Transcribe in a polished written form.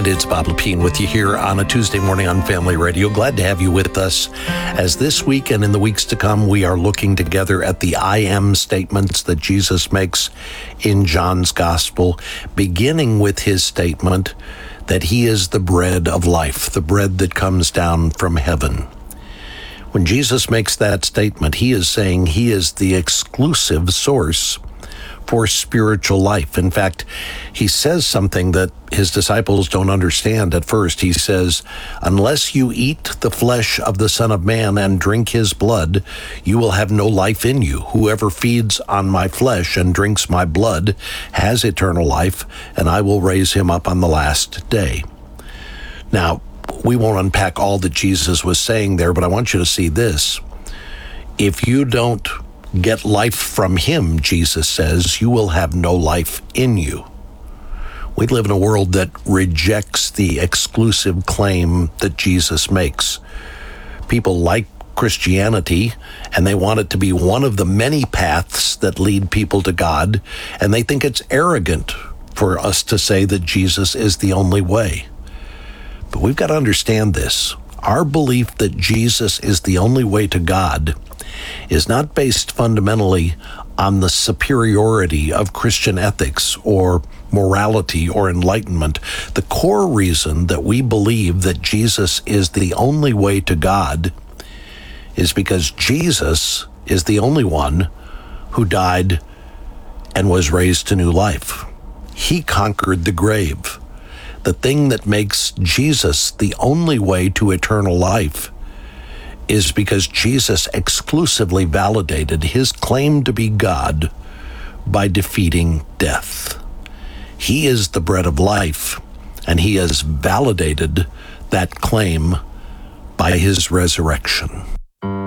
And it's Bob Lepine with you here on a Tuesday morning on Family Radio. Glad to have you with us as this week and in the weeks to come, we are looking together at the I am statements that Jesus makes in John's Gospel, beginning with his statement that he is the bread of life, the bread that comes down from heaven. When Jesus makes that statement, he is saying he is the exclusive source for spiritual life. In fact, he says something that his disciples don't understand at first. He says, unless you eat the flesh of the Son of Man and drink his blood, you will have no life in you. Whoever feeds on my flesh and drinks my blood has eternal life, and I will raise him up on the last day. Now, we won't unpack all that Jesus was saying there, but I want you to see this. If you don't get life from him, Jesus says, you will have no life in you. We live in a world that rejects the exclusive claim that Jesus makes. People like Christianity, and they want it to be one of the many paths that lead people to God, and they think it's arrogant for us to say that Jesus is the only way. But we've got to understand this. Our belief that Jesus is the only way to God is not based fundamentally on the superiority of Christian ethics or morality or enlightenment. The core reason that we believe that Jesus is the only way to God is because Jesus is the only one who died and was raised to new life. He conquered the grave. The thing that makes Jesus the only way to eternal life is because Jesus exclusively validated his claim to be God by defeating death. He is the bread of life, and he has validated that claim by his resurrection.